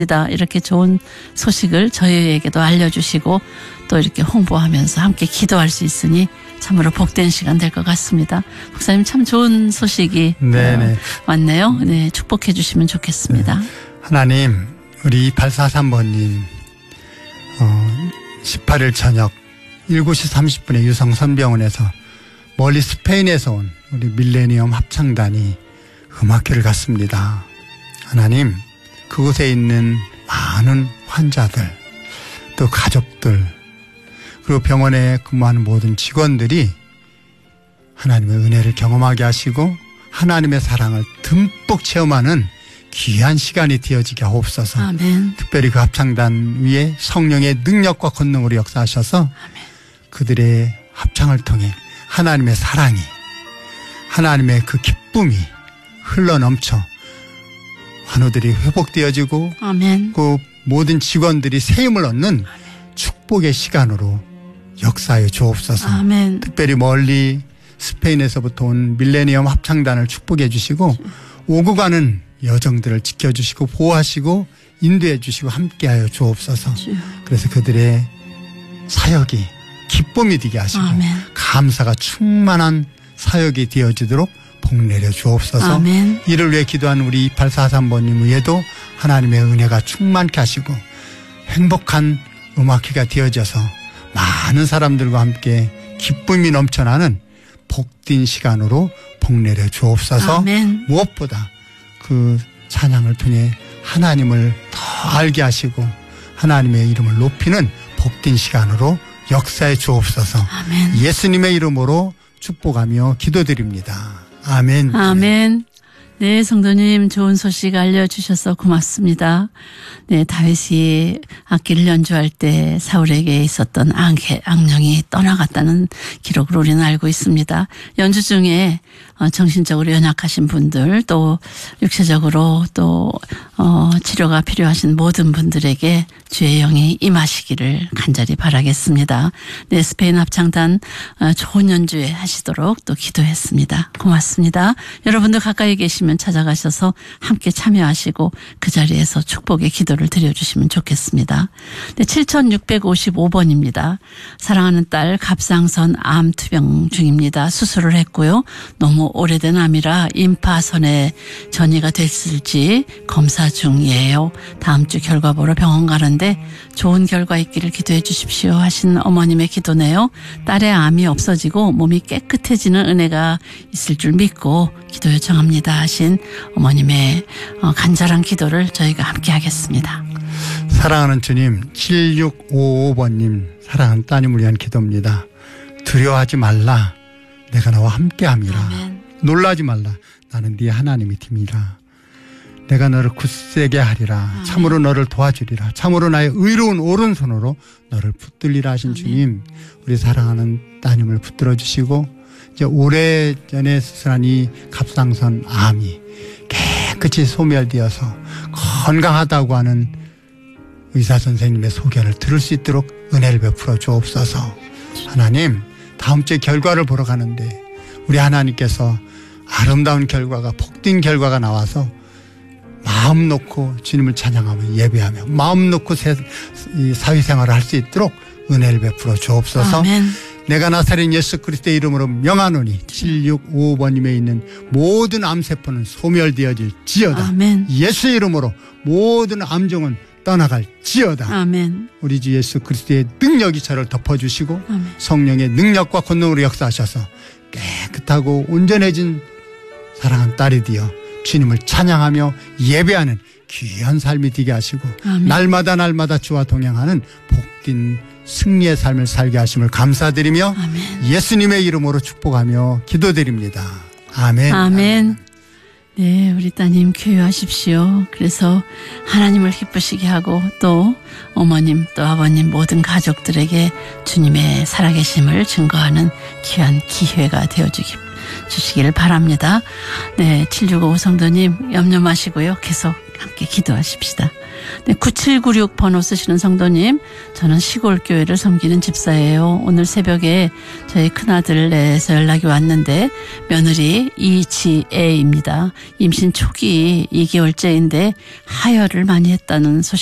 이렇게 좋은 소식을 저희에게도 알려주시고 또 이렇게 홍보하면서 함께 기도할 수 있으니 참으로 복된 시간 될 것 같습니다. 목사님 참 좋은 소식이 왔네요. 네, 축복해 주시면 좋겠습니다. 네. 하나님, 우리 2843번님 18일 저녁 7시 30분에 유성선병원에서 멀리 스페인에서 온 우리 밀레니엄 합창단이 음악회를 갔습니다. 하나님, 그곳에 있는 많은 환자들, 또 가족들, 그리고 병원에 근무하는 모든 직원들이 하나님의 은혜를 경험하게 하시고 하나님의 사랑을 듬뿍 체험하는 귀한 시간이 되어지게 하옵소서. 아멘. 특별히 그 합창단 위에 성령의 능력과 권능으로 역사하셔서 아멘. 그들의 합창을 통해 하나님의 사랑이, 하나님의 그 기쁨이 흘러넘쳐 환우들이 회복되어지고 아멘. 그 모든 직원들이 새 힘을 얻는 아멘. 축복의 시간으로 역사하여 주옵소서. 아멘. 특별히 멀리 스페인에서부터 온 밀레니엄 합창단을 축복해 주시고 오고 가는 여정들을 지켜주시고 보호하시고 인도해 주시고 함께하여 주옵소서. 그래서 그들의 사역이 기쁨이 되게 하시고 아멘. 감사가 충만한 사역이 되어지도록 복 내려 주옵소서. 아멘. 이를 위해 기도하는 우리 2843번님 위에도 하나님의 은혜가 충만케 하시고 행복한 음악회가 되어져서 많은 사람들과 함께 기쁨이 넘쳐나는 복된 시간으로 복 내려 주옵소서. 아멘. 무엇보다 그 찬양을 통해 하나님을 더 알게 하시고 하나님의 이름을 높이는 복된 시간으로 역사해 주옵소서. 아멘. 예수님의 이름으로 축복하며 기도드립니다. 아멘. 아멘. 네, 성도님 좋은 소식 알려주셔서 고맙습니다. 네, 다윗이 악기를 연주할 때 사울에게 있었던 악령이 떠나갔다는 기록을 우리는 알고 있습니다. 연주 중에 정신적으로 연약하신 분들 또 육체적으로 또 치료가 필요하신 모든 분들에게 주의 영이 임하시기를 간절히 바라겠습니다. 네, 스페인 합창단 좋은 연주회 하시도록 또 기도했습니다. 고맙습니다. 여러분도 가까이 계시면 찾아가셔서 함께 참여하시고 그 자리에서 축복의 기도를 드려주시면 좋겠습니다. 네, 7655번입니다. 사랑하는 딸 갑상선 암 투병 중입니다. 수술을 했고요. 너무 오래된 암이라 임파선에 전이가 됐을지 검사 중이에요. 다음 주 결과 보러 병원 가는데 좋은 결과 있기를 기도해 주십시오 하신 어머님의 기도네요. 딸의 암이 없어지고 몸이 깨끗해지는 은혜가 있을 줄 믿고 기도 요청합니다 하신 어머님의 간절한 기도를 저희가 함께 하겠습니다. 사랑하는 주님, 7655번님 사랑하는 따님을 위한 기도입니다. 두려워하지 말라, 내가 너와 함께함이라. 아멘. 놀라지 말라, 나는 네 하나님이 팀이라. 내가 너를 굳세게 하리라. 아멘. 참으로 너를 도와주리라. 참으로 나의 의로운 오른손으로 너를 붙들리라 하신 아멘. 주님, 우리 사랑하는 따님을 붙들어 주시고 이제 오래전에 수술한 이 갑상선 암이 깨끗이 소멸되어서 건강하다고 하는 의사 선생님의 소견을 들을 수 있도록 은혜를 베풀어 주옵소서. 하나님, 다음 주에 결과를 보러 가는데 우리 하나님께서 아름다운 결과가, 복된 결과가 나와서 마음 놓고 주님을 찬양하며 예배하며 마음 놓고 사회생활을 할 수 있도록 은혜를 베풀어 주옵소서. 아멘. 내가 나사렛 예수 그리스도의 이름으로 명하노니 7655번님에 있는 모든 암세포는 소멸되어질지어다. 아멘. 예수의 이름으로 모든 암종은 떠나갈지어다. 아멘. 우리 주 예수 그리스도의 능력이 저를 덮어주시고 아멘. 성령의 능력과 권능으로 역사하셔서 깨끗하고 온전해진 사랑하는 딸이 되어 주님을 찬양하며 예배하는 귀한 삶이 되게 하시고 아멘. 날마다 주와 동행하는 복된 승리의 삶을 살게 하심을 감사드리며 아멘. 예수님의 이름으로 축복하며 기도드립니다. 아멘. 아멘. 네, 우리 따님 쾌유하십시오. 그래서 하나님을 기쁘시게 하고 또 어머님 또 아버님 모든 가족들에게 주님의 살아계심을 증거하는 귀한 기회가 되어주시기를 바랍니다. 네, 7655 성도님 염려 마시고요. 계속 함께 기도하십시다. 네, 9796 번호 쓰시는 성도님, 저는 시골 교회를 섬기는 집사예요. 오늘 새벽에 저희 큰아들에서 연락이 왔는데 며느리 이지애입니다. 임신 초기 2개월째인데 하혈을 많이 했다는 소식